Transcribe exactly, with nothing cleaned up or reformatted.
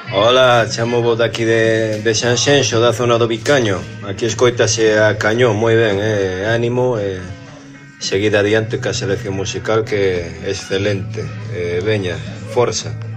Hola, chamo vos daqui de, de Sanxenxo, da zona do Vicaño. Aquí escoitase a cañón, moi ben, eh, ánimo, e eh, seguida adiante ca selección musical que é excelente. Eh, veña, forza.